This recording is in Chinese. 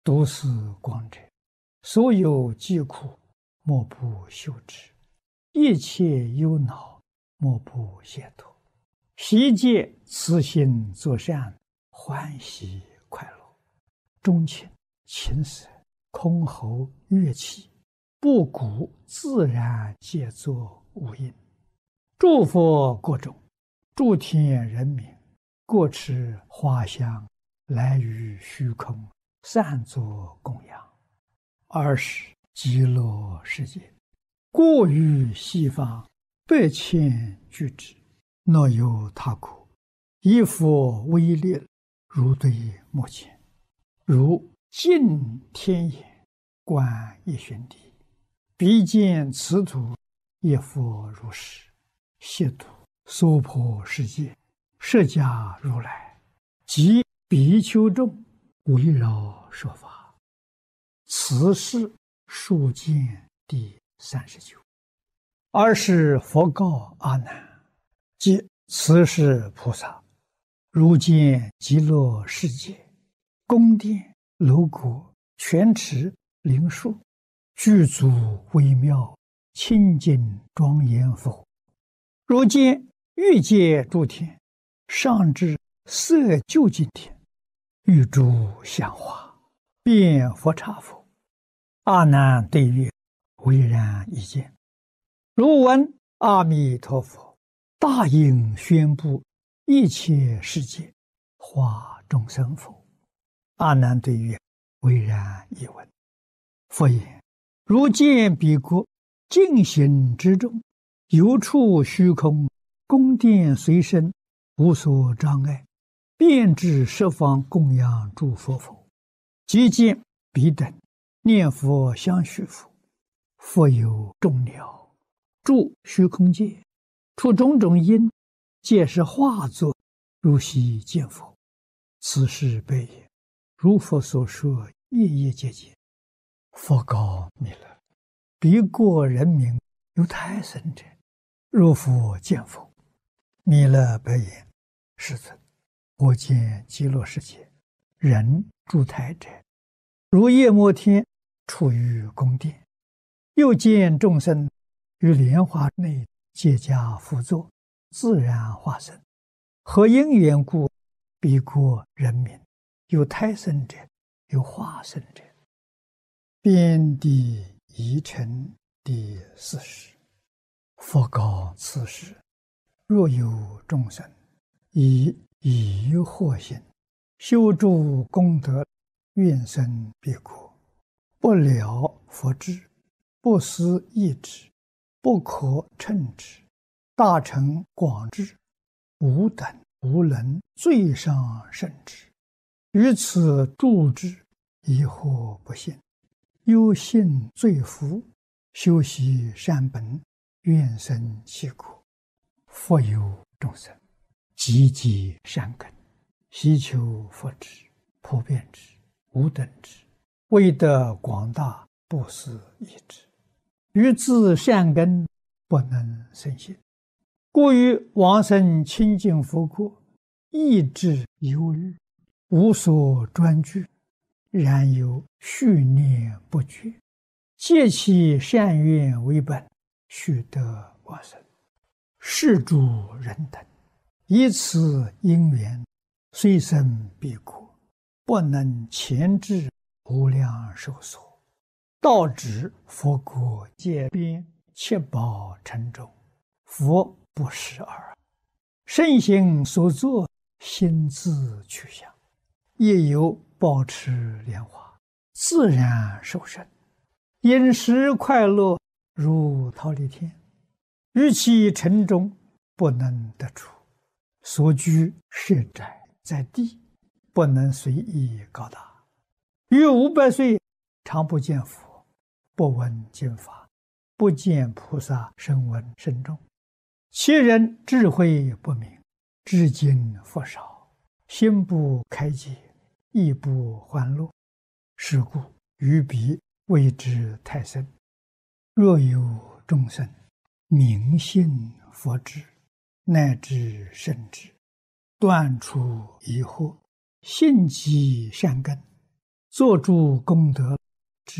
都是光者，所有疾苦，莫不休之；一切忧恼，莫不解脱。悉皆慈心作善，欢喜快乐。钟情、琴瑟、箜篌、乐器，不鼓自然皆作无音。诸佛国中，诸天人民，各持花香，来于虚空，散作供养。尔时极乐世界，过于西方8,000俱之，若有他国，以佛威力，如对目前，如镜天眼，观一旬地，彼见此土，亦复如是。悉土娑婆世界，释迦如来及比丘众，围绕说法。此是数见第39。尔时佛告阿难：即此是菩萨，如见极乐世界，宫殿、楼阁、泉池、灵树，具足微妙，清净庄严否？如见欲界诸天，上至色究竟天，欲诸香花，遍佛刹否？阿难对曰：唯然一见。如闻阿弥陀佛大应宣布一切世界，化众生否？阿难对曰：唯然一闻。佛言：如见彼国净行之中，有处虚空，宫殿随身，无所障碍，遍至十方供养诸佛否？即见彼等念佛相续佛，佛有众鸟住虚空界，出种种因，皆是化作，如悉见佛。此是悲也。如佛所说，夜夜皆见。佛告弥勒：彼国人民有胎生者，若复见否？弥勒白言：世尊，我见极乐世界人住胎者，如夜摩天处于宫殿，又见众生于莲花内皆加辅佐，自然化身。何因缘故？彼国人民有胎生者，有化身者。遍地疑尘第40。佛告此时：若有众生以疑惑心修诸功德，愿生彼国，不了佛智，不思议之，不可称之，大乘广智，无等无能，最上甚至。于此住之，疑惑不信，忧信罪福，修习善本，愿生其国。佛有众生，积极善根，希求佛智，普遍之，无等之，为得广大，不思议之。于自善根，不能生信，故于往生清净佛国，意志忧虑，无所专具，然有续念不绝，借其善愿为本，须得往生。是诸人等以此因缘，虽生彼国，不能前至无量寿所，到指佛国界边七宝城中，佛不识尔。身行所作，心自去向，亦有保持莲花，自然受生，饮食快乐，如忉利天。于其城中，不能得出，所居设宅在地，不能随意高大。于500岁，常不见佛，不闻经法，不见菩萨声闻声众。其人智慧不明，知经佛少，心不开解，亦不欢乐。是故于彼谓之胎生。若有众生明信佛智，乃至圣智，断除疑惑，信积善根， 做诸功德，